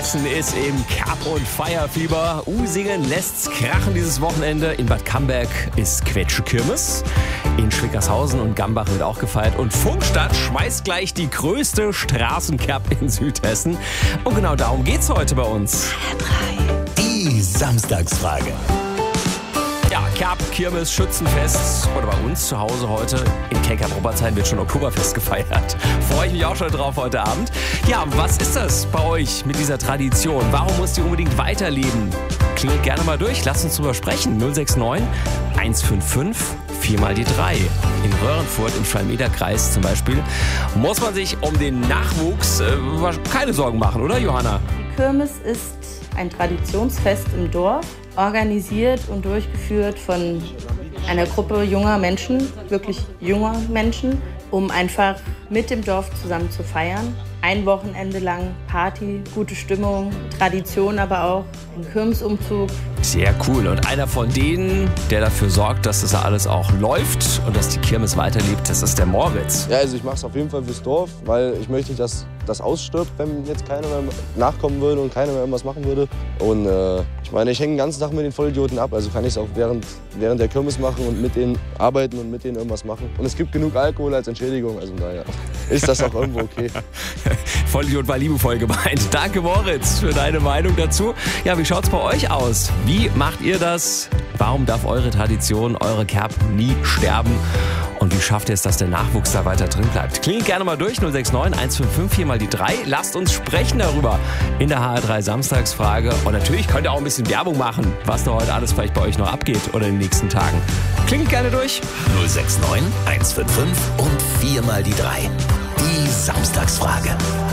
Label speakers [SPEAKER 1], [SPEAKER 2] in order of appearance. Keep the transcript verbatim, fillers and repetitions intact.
[SPEAKER 1] Südhessen ist im Kerb- und Feierfieber. Usingen lässt's krachen dieses Wochenende. In Bad Camberg ist Quetschekirmes. In Schwickershausen und Gambach wird auch gefeiert. Und Funkstadt schmeißt gleich die größte Straßenkerb in Südhessen. Und genau darum geht's heute bei uns.
[SPEAKER 2] Die Samstagsfrage.
[SPEAKER 1] Ja, Kerb, Kirmes, Schützenfest oder bei uns zu Hause heute in Keckert-Robbertsheim wird schon Oktoberfest gefeiert. Freue ich mich auch schon drauf heute Abend. Ja, was ist das bei euch mit dieser Tradition? Warum muss die unbedingt weiterleben? Klingelt gerne mal durch, lasst uns drüber sprechen. null sechs neun, eins fünf fünf, vier mal die drei. In Röhrenfurt im Schwalm-Eder-Kreis zum Beispiel muss man sich um den Nachwuchs äh, keine Sorgen machen, oder Johanna?
[SPEAKER 3] Die Kirmes ist ein Traditionsfest im Dorf, organisiert und durchgeführt von einer Gruppe junger Menschen, wirklich junger Menschen, um einfach mit dem Dorf zusammen zu feiern. Ein Wochenende lang Party, gute Stimmung, Tradition, aber auch ein Kirmesumzug.
[SPEAKER 1] Sehr cool. Und einer von denen, der dafür sorgt, dass das alles auch läuft und dass die Kirmes weiterlebt, das ist der Moritz.
[SPEAKER 4] Ja, also ich mache es auf jeden Fall fürs Dorf, weil ich möchte nicht, dass das ausstirbt, wenn jetzt keiner mehr nachkommen würde und keiner mehr irgendwas machen würde. Und äh, ich meine, ich hänge den ganzen Tag mit den Vollidioten ab, also kann ich es auch während, während der Kirmes machen und mit denen arbeiten und mit denen irgendwas machen. Und es gibt genug Alkohol als Entschädigung, also daher ist das auch irgendwo okay.
[SPEAKER 1] Vollidiot war liebevoll gemeint. Danke Moritz für deine Meinung dazu. Ja, wie schaut's bei euch aus? Wie macht ihr das? Warum darf eure Tradition, eure Kerb nie sterben? Und wie schafft ihr es, dass der Nachwuchs da weiter drin bleibt? Klingelt gerne mal durch, null sechs neun, eins fünf fünf, vier mal die drei. Lasst uns sprechen darüber in der H R drei Samstagsfrage. Und natürlich könnt ihr auch ein bisschen Werbung machen, was da heute alles vielleicht bei euch noch abgeht oder in den nächsten Tagen. Klingelt gerne durch.
[SPEAKER 2] null sechs neun, eins fünf fünf und vier mal die drei. Die Samstagsfrage.